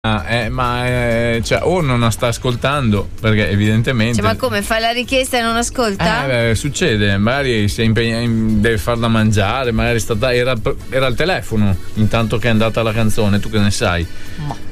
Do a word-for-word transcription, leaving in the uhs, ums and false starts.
Ah, eh, ma eh, cioè, o non la sta ascoltando, perché evidentemente. Cioè, ma come, fa la richiesta e non ascolta? Eh, beh, succede, magari si è impegna- deve far da mangiare, magari è stata, era, era al telefono intanto che è andata la canzone, tu che ne sai? Ma